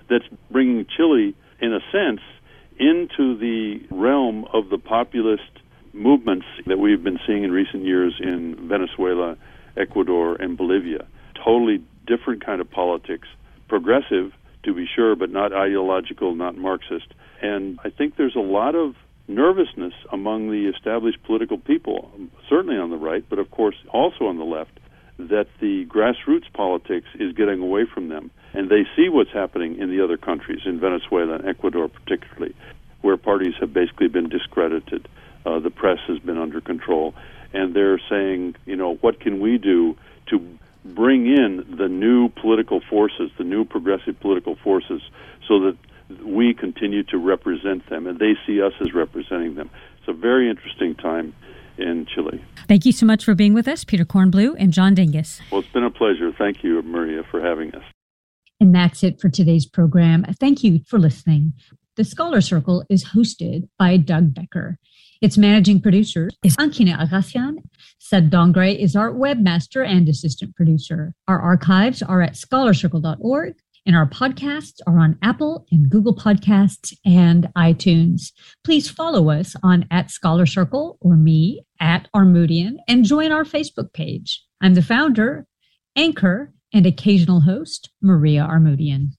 that's bringing Chile, in a sense, into the realm of the populist movements that we've been seeing in recent years in Venezuela, Ecuador, and Bolivia. Totally different kind of politics, progressive, to be sure, but not ideological, not Marxist. And I think there's a lot of nervousness among the established political people, certainly on the right, but of course also on the left, that the grassroots politics is getting away from them. And they see what's happening in the other countries, in Venezuela and Ecuador particularly, where parties have basically been discredited. The press has been under control. And they're saying, what can we do to bring in the new political forces, the new progressive political forces, so that we continue to represent them, and they see us as representing them. It's a very interesting time in Chile. Thank you so much for being with us, Peter Kornbluh and John Dinges. Well, it's been a pleasure. Thank you, Maria, for having us. And that's it for today's program. Thank you for listening. The Scholar Circle is hosted by Doug Becker. Its managing producer is Ankina Agassian. Sed Dongre is our webmaster and assistant producer. Our archives are at scholarcircle.org, and our podcasts are on Apple and Google Podcasts and iTunes. Please follow us on @ScholarCircle or me @Armoodian and join our Facebook page. I'm the founder, anchor, and occasional host, Maria Armoodian.